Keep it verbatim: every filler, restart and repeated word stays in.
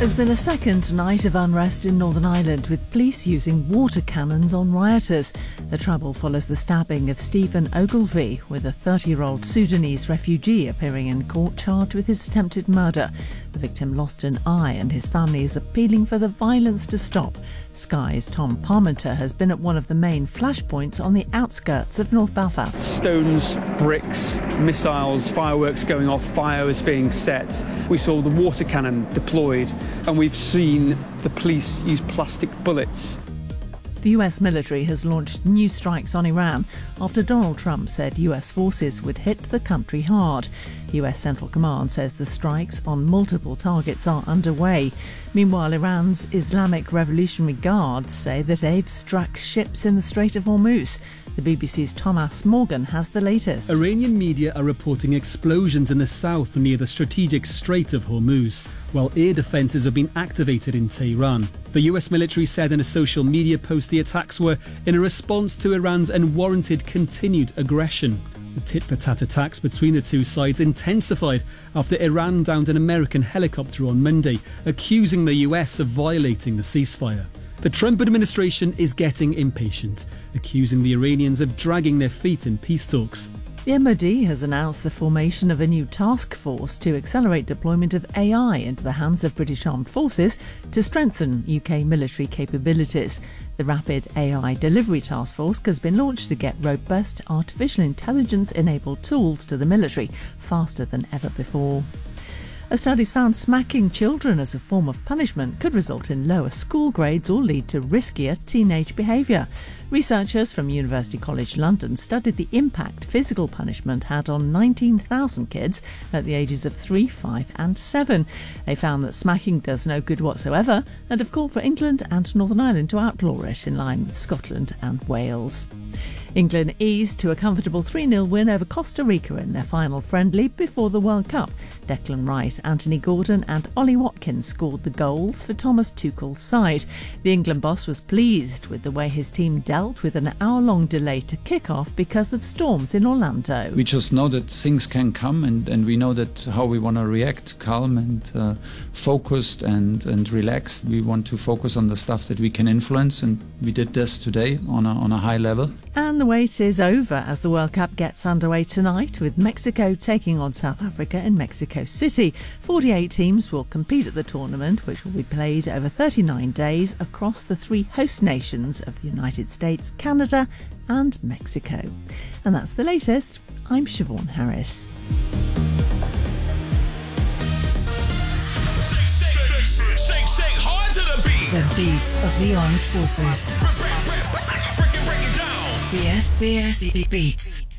There's been a second night of unrest in Northern Ireland, with police using water cannons on rioters. The trouble follows the stabbing of Stephen Ogilvie, with a thirty-year-old Sudanese refugee appearing in court charged with his attempted murder. The victim lost an eye and his family is appealing for the violence to stop. Sky's Tom Parmenter has been at one of the main flashpoints on the outskirts of North Belfast. Stones, bricks, missiles, fireworks going off, fire is being set. We saw the water cannon deployed, and we've seen the police use plastic bullets. The U S military has launched new strikes on Iran after Donald Trump said U S forces would hit the country hard. U S Central Command says the strikes on multiple targets are underway. Meanwhile, Iran's Islamic Revolutionary Guards say that they've struck ships in the Strait of Hormuz. The B B C's Thomas Morgan has the latest. Iranian media are reporting explosions in the south near the strategic Strait of Hormuz, while air defences have been activated in Tehran. The U S military said in a social media post the attacks were in a response to Iran's unwarranted continued aggression. The tit-for-tat attacks between the two sides intensified after Iran downed an American helicopter on Monday, accusing the U S of violating the ceasefire. The Trump administration is getting impatient, accusing the Iranians of dragging their feet in peace talks. The M O D has announced the formation of a new task force to accelerate deployment of A I into the hands of British Armed Forces to strengthen U K military capabilities. The Rapid A I Delivery Task Force has been launched to get robust artificial intelligence-enabled tools to the military faster than ever before. A study's found smacking children as a form of punishment could result in lower school grades or lead to riskier teenage behaviour. Researchers from University College London studied the impact physical punishment had on nineteen thousand kids at the ages of three, five and seven. They found that smacking does no good whatsoever and have called for England and Northern Ireland to outlaw it in line with Scotland and Wales. England eased to a comfortable three nil win over Costa Rica in their final friendly before the World Cup. Declan Rice, Anthony Gordon and Ollie Watkins scored the goals for Thomas Tuchel's side. The England boss was pleased with the way his team dealt with an hour-long delay to kick off because of storms in Orlando. We just know that things can come, and, and we know that how we want to react, calm and uh, focused and, and relaxed. We want to focus on the stuff that we can influence, and we did this today on a, on a high level. And the wait is over as the World Cup gets underway tonight, with Mexico taking on South Africa in Mexico City. forty-eight teams will compete at the tournament, which will be played over thirty-nine days across the three host nations of the United States, Canada and Mexico. And that's the latest. I'm Siobhan Harris. Shake, shake hard to the beat. The beat of the armed forces. Break, break, break, break it down. The F B S Beats.